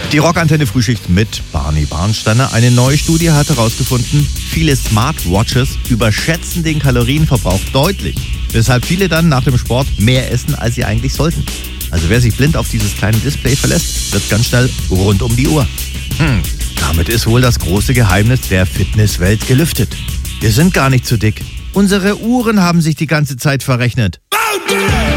Die Rockantenne Frühschicht mit Barney Barnsteiner. Eine neue Studie hat herausgefunden, viele Smartwatches überschätzen den Kalorienverbrauch deutlich, weshalb viele dann nach dem Sport mehr essen, als sie eigentlich sollten. Also wer sich blind auf dieses kleine Display verlässt, wird ganz schnell rund um die Uhr. Damit ist wohl das große Geheimnis der Fitnesswelt gelüftet. Wir sind gar nicht zu dick. Unsere Uhren haben sich die ganze Zeit verrechnet.